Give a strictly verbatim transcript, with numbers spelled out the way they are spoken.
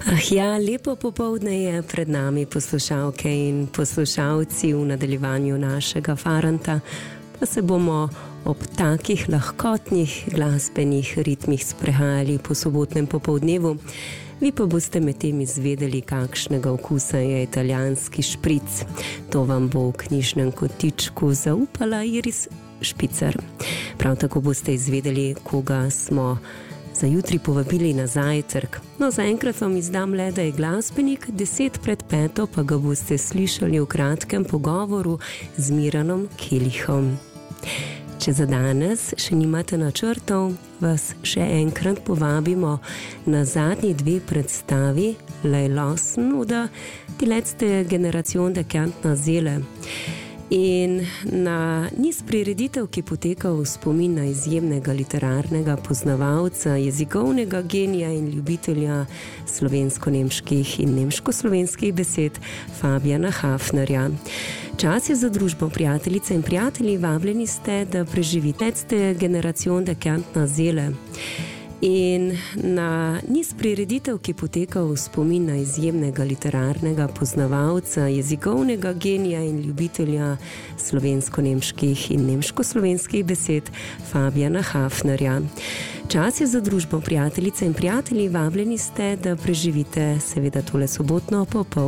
Ah, ja, lepo popoldne je pred nami, poslušalke in poslušalci, v nadaljevanju našega Faranta, pa se bomo ob takih lahkotnih glasbenih ritmih sprehajali po sobotnem popoldnevu. Vi pa boste med tem izvedeli, kakšnega okusa je italijanski špric. To vam bo v knjižnem kotičku zaupala Iris Špicer. Prav tako boste izvedeli, koga smo za jutri povabili na zajtrk. No, zaenkrat vam izdam le, da je glasbenik, deset pred peto pa ga boste slišali v kratkem pogovoru z Miranom Kelihom. Če za danes še nimate načrtov, vas še enkrat povabimo na zadnji dve predstavi Lejlosen oder die letzte Generation der Kärntner Seele. In na niz prireditev, ki poteka v spomin na izjemnega literarnega poznavalca, jezikovnega genija in ljubitelja slovensko-nemških in nemško-slovenskih besed Fabijana Hafnerja. Čas je za družbo, prijateljice in prijatelji, vabljeni ste, da preživite letzte Generation der Kärntner Seele. In na niz prireditev, ki poteka v spomin na izjemnega literarnega poznavalca, jezikovnega genija in ljubitelja slovensko-nemških in nemško-slovenskih besed Fabijana Hafnerja. Čas je za družbo, prijateljice in prijatelji, vabljeni ste, da preživite seveda tole sobotno popoldne